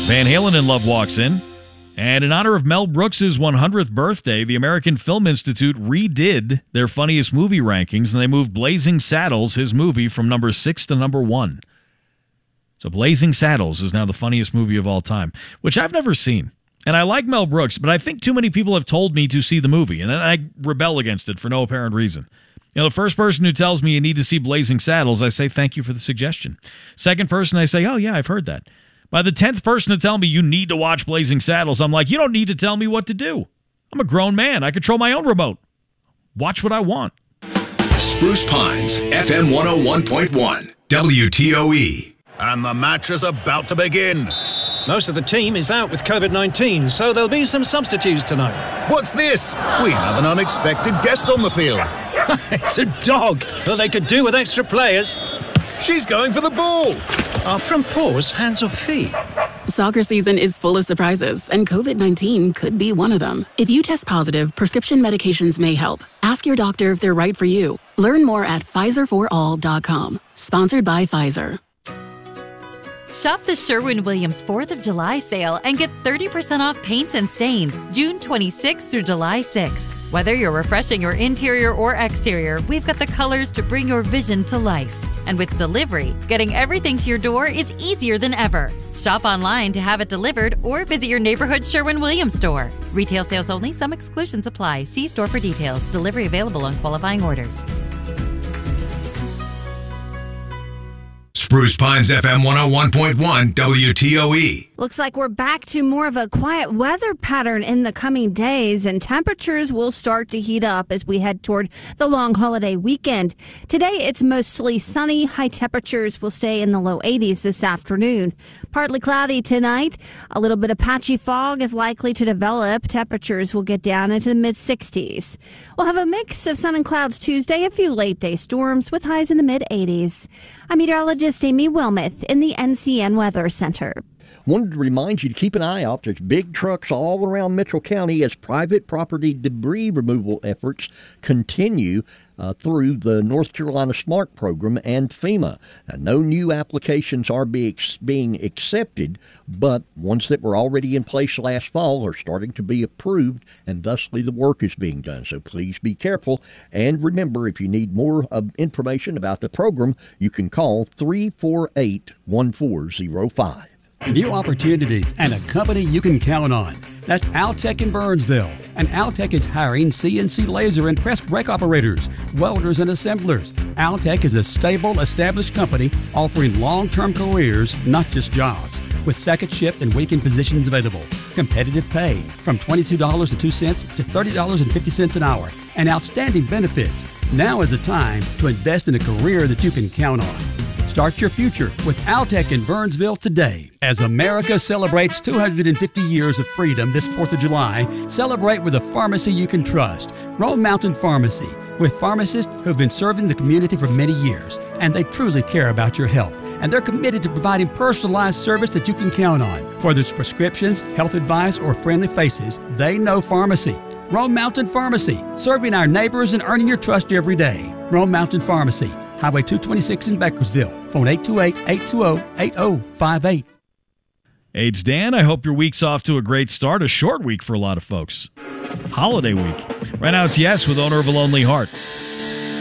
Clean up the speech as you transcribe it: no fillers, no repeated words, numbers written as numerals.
Van Halen in Love walks in. And in honor of Mel Brooks' 100th birthday, the American Film Institute redid their funniest movie rankings, and they moved Blazing Saddles, his movie, from number 6 to number 1. So Blazing Saddles is now the funniest movie of all time, which I've never seen. And I like Mel Brooks, but I think too many people have told me to see the movie, and then I rebel against it for no apparent reason. You know, the first person who tells me you need to see Blazing Saddles, I say, thank you for the suggestion. Second person, I say, oh, yeah, I've heard that. By the 10th person to tell me you need to watch Blazing Saddles, I'm like, you don't need to tell me what to do. I'm a grown man. I control my own remote. Watch what I want. Spruce Pines, FM 101.1, WTOE. And the match is about to begin. Most of the team is out with COVID-19, so there'll be some substitutes tonight. What's this? We have an unexpected guest on the field. It's a dog. Well, they could do with extra players. She's going for the ball. Are from paws, hands or feet? Soccer season is full of surprises, and COVID-19 could be one of them. If you test positive, prescription medications may help. Ask your doctor if they're right for you. Learn more at PfizerForAll.com. Sponsored by Pfizer. Shop the Sherwin-Williams 4th of July sale and get 30% off paints and stains June 26th through July 6th. Whether you're refreshing your interior or exterior, we've got the colors to bring your vision to life. And with delivery, getting everything to your door is easier than ever. Shop online to have it delivered or visit your neighborhood Sherwin-Williams store. Retail sales only. Some exclusions apply. See store for details. Delivery available on qualifying orders. Spruce Pines FM 101.1 WTOE. Looks like we're back to more of a quiet weather pattern in the coming days, and temperatures will start to heat up as we head toward the long holiday weekend. Today, it's mostly sunny. High temperatures will stay in the low 80s this afternoon. Partly cloudy tonight. A little bit of patchy fog is likely to develop. Temperatures will get down into the mid-60s. We'll have a mix of sun and clouds Tuesday, a few late-day storms with highs in the mid-80s. I'm meteorologist Amy Wilmoth in the NCN Weather Center. Wanted to remind you to keep an eye out. There's big trucks all around Mitchell County as private property debris removal efforts continue through the North Carolina SMART program and FEMA. Now, no new applications are being accepted, but ones that were already in place last fall are starting to be approved, and thusly the work is being done. So please be careful. And remember, if you need more information about the program, you can call 348-1405. New opportunities and a company you can count on. That's Altec in Burnsville. And Altec is hiring CNC laser and press brake operators, welders, and assemblers. Altec is a stable, established company offering long-term careers, not just jobs, with second shift and weekend positions available. Competitive pay from $22.02 to $30.50 an hour, and outstanding benefits. Now is the time to invest in a career that you can count on. Start your future with Altec in Burnsville today. As America celebrates 250 years of freedom this 4th of July, celebrate with a pharmacy you can trust. Roan Mountain Pharmacy, with pharmacists who have been serving the community for many years, and they truly care about your health. And they're committed to providing personalized service that you can count on. Whether it's prescriptions, health advice, or friendly faces, they know pharmacy. Roan Mountain Pharmacy, serving our neighbors and earning your trust every day. Roan Mountain Pharmacy, Highway 226 in Bakersville. Phone 828-820-8058. Hey, it's Dan. I hope your week's off to a great start. A short week for a lot of folks. Holiday week. Right now it's Yes with Owner of a Lonely Heart.